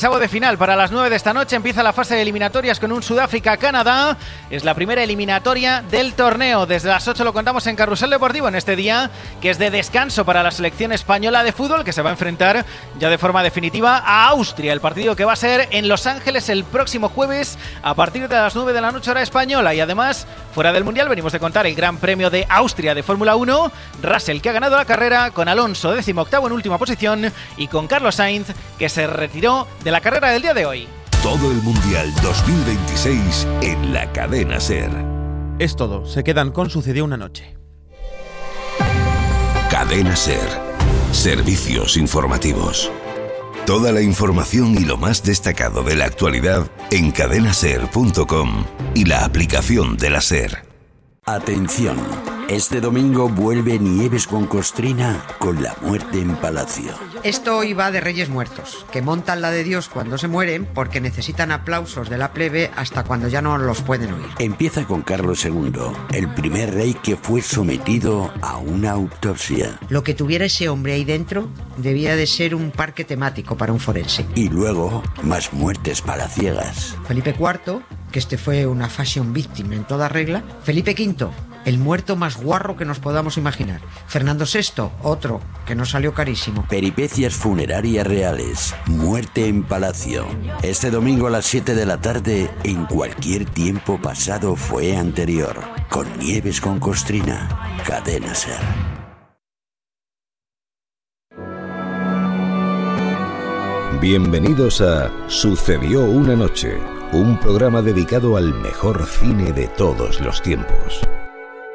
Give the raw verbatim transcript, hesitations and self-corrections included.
Chavo de final para las nueve de esta noche empieza la fase de eliminatorias con un Sudáfrica-Canadá. Es la primera eliminatoria del torneo. Desde las ocho lo contamos en Carrusel Deportivo en este día que es de descanso para la selección española de fútbol, que se va a enfrentar ya de forma definitiva a Austria. El partido que va a ser en Los Ángeles el próximo jueves a partir de las nueve de la noche hora española. Y además, fuera del Mundial, venimos de contar el Gran Premio de Austria de Fórmula uno. Russell, que ha ganado la carrera, con Alonso decimoctavo en última posición y con Carlos Sainz, que se retiró de la carrera del día de hoy. Todo el Mundial dos mil veintiséis en la cadena SER. Es todo, se quedan con Sucedió una noche. Cadena SER. Servicios informativos. Toda la información y lo más destacado de la actualidad en cadena ser punto com y la aplicación de la SER. Atención, este domingo vuelve Nieves con Costrina con La muerte en Palacio. Esto hoy va de Reyes Muertos, que montan la de Dios cuando se mueren porque necesitan aplausos de la plebe hasta cuando ya no los pueden oír. Empieza con Carlos segundo, el primer rey que fue sometido a una autopsia. Lo que tuviera ese hombre ahí dentro debía de ser un parque temático para un forense. Y luego, más muertes palaciegas. Felipe cuarto, que este fue una fashion victim en toda regla. Felipe quinto, el muerto más guarro que nos podamos imaginar. Fernando sexto, otro que nos salió carísimo. Peripecias funerarias reales. Muerte en Palacio. Este domingo a las siete de la tarde, en cualquier tiempo pasado fue anterior. Con Nieves con Costrina. Cadena SER. Bienvenidos a Sucedió una noche, un programa dedicado al mejor cine de todos los tiempos.